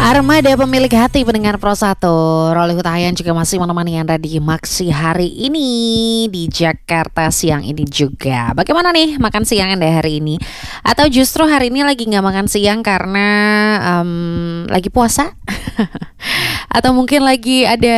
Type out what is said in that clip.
Armada pemilik hati pendengar Pro 1, Rolly Hutahayan juga masih menemani Anda di Maksi hari ini di Jakarta siang ini juga. Bagaimana nih makan siang Anda hari ini? Atau justru hari ini lagi gak makan siang karena lagi puasa? Atau mungkin lagi ada